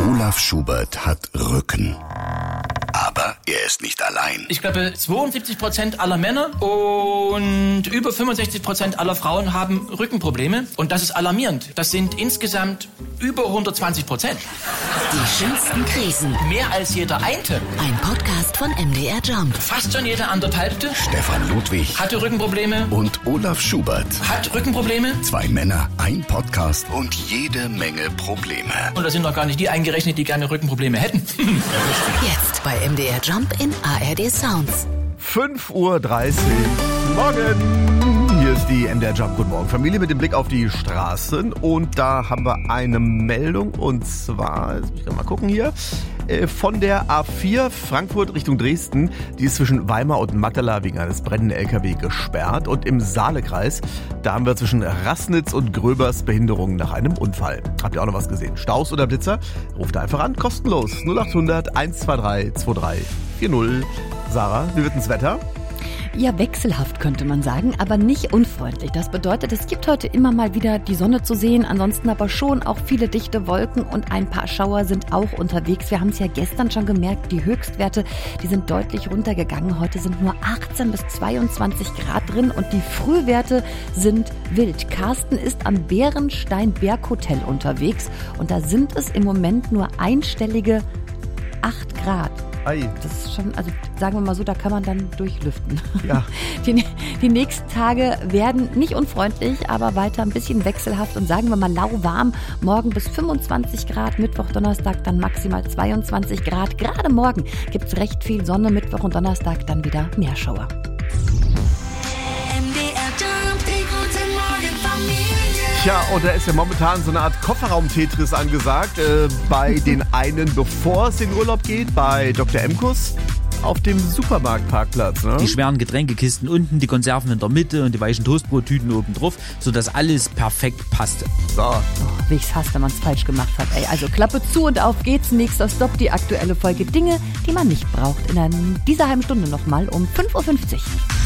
Olaf Schubert hat Rücken. Aber er ist nicht allein. Ich glaube, 72% aller Männer und über 65% aller Frauen haben Rückenprobleme. Und das ist alarmierend. Das sind insgesamt über 120%. Die schönsten Krisen. Mehr als jeder Einte. Ein Podcast von MDR Jump. Fast schon jeder anderthalbte Stefan Ludwig hatte Rückenprobleme. und Olaf Schubert. Hat Rückenprobleme. 2 Männer, ein Podcast und jede Menge Probleme. Und da sind noch gar nicht die eingerechnet, die gerne Rückenprobleme hätten. Jetzt bei MDR Jump in ARD Sounds. 5:30 Uhr. Morgen. Hier ist die MDR Jump. Guten Morgen. Familie mit dem Blick auf die Straßen. Und da haben wir eine Meldung. Und zwar, jetzt muss ich mal gucken hier, von der A4 Frankfurt Richtung Dresden. Die ist zwischen Weimar und Magdala wegen eines brennenden LKW gesperrt. Und im Saalekreis, da haben wir zwischen Rassnitz und Gröbers Behinderungen nach einem Unfall. Habt ihr auch noch was gesehen? Staus oder Blitzer? Ruft einfach an, kostenlos. 0800 123 23 40. Sarah, wie wird das Wetter? Ja, wechselhaft könnte man sagen, aber nicht unfreundlich. Das bedeutet, es gibt heute immer mal wieder die Sonne zu sehen, ansonsten aber schon auch viele dichte Wolken und ein paar Schauer sind auch unterwegs. Wir haben es ja gestern schon gemerkt, die Höchstwerte, die sind deutlich runtergegangen. Heute sind nur 18 bis 22 Grad drin und die Frühwerte sind wild. Carsten ist am Bärenstein Berghotel unterwegs und da sind es im Moment nur einstellige 8 Grad. Ei. Das ist schon, also sagen wir mal so, da kann man dann durchlüften. Ja. Die nächsten Tage werden nicht unfreundlich, aber weiter ein bisschen wechselhaft und sagen wir mal lauwarm. Morgen bis 25 Grad, Mittwoch, Donnerstag dann maximal 22 Grad. Gerade morgen gibt es recht viel Sonne, Mittwoch und Donnerstag dann wieder mehr Schauer. Tja, und da ist ja momentan so eine Art Kofferraum-Tetris angesagt. Bei den einen, bevor es in den Urlaub geht, bei Dr. Emkus auf dem Supermarktparkplatz. Ne? Die schweren Getränkekisten unten, die Konserven in der Mitte und die weichen Toastbrottüten oben drauf, sodass alles perfekt passte. So. Oh, wie ich's hasse, wenn man es falsch gemacht hat. Ey, also Klappe zu und auf geht's. Nächster Stopp, die aktuelle Folge Dinge, die man nicht braucht. In dieser halben Stunde nochmal um 5:50 Uhr.